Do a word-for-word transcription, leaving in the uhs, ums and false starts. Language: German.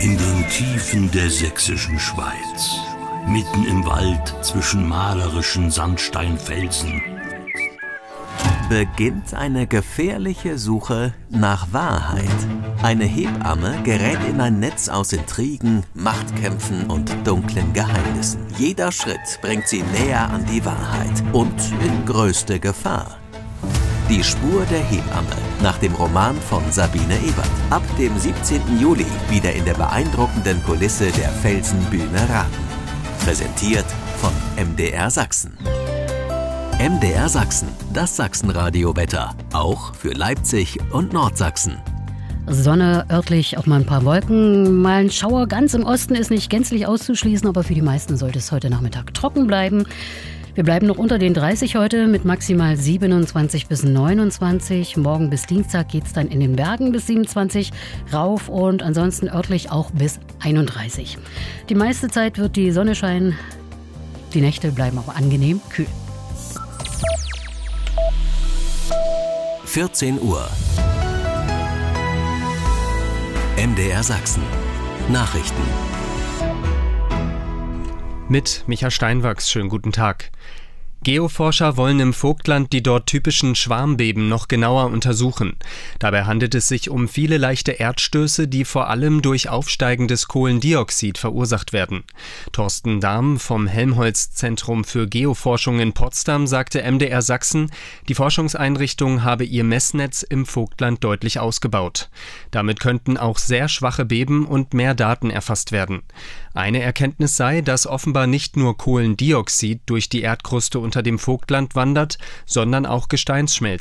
In den Tiefen der sächsischen Schweiz, mitten im Wald zwischen malerischen Sandsteinfelsen, beginnt eine gefährliche Suche nach Wahrheit. Eine Hebamme gerät in ein Netz aus Intrigen, Machtkämpfen und dunklen Geheimnissen. Jeder Schritt bringt sie näher an die Wahrheit und in größte Gefahr. Die Spur der Hebamme, nach dem Roman von Sabine Ebert. Ab dem siebzehnten Juli wieder in der beeindruckenden Kulisse der Felsenbühne Raten. Präsentiert von M D R Sachsen. M D R Sachsen, das Sachsenradio-Wetter. Auch für Leipzig und Nordsachsen. Sonne, örtlich auch mal ein paar Wolken. Mal ein Schauer ganz im Osten ist nicht gänzlich auszuschließen, aber für die meisten sollte es heute Nachmittag trocken bleiben. Wir bleiben noch unter den dreißig heute mit maximal siebenundzwanzig bis neunundzwanzig. Morgen bis Dienstag geht es dann in den Bergen bis siebenundzwanzig rauf und ansonsten örtlich auch bis einunddreißig. Die meiste Zeit wird die Sonne scheinen. Die Nächte bleiben auch angenehm kühl. vierzehn Uhr. M D R Sachsen. Nachrichten. Mit Micha Steinwachs, schönen guten Tag. Geoforscher wollen im Vogtland die dort typischen Schwarmbeben noch genauer untersuchen. Dabei handelt es sich um viele leichte Erdstöße, die vor allem durch aufsteigendes Kohlendioxid verursacht werden. Thorsten Dahm vom Helmholtz-Zentrum für Geoforschung in Potsdam sagte M D R Sachsen, die Forschungseinrichtung habe ihr Messnetz im Vogtland deutlich ausgebaut. Damit könnten auch sehr schwache Beben und mehr Daten erfasst werden. Eine Erkenntnis sei, dass offenbar nicht nur Kohlendioxid durch die Erdkruste unter dem Vogtland wandert, sondern auch Gesteinsschmelze.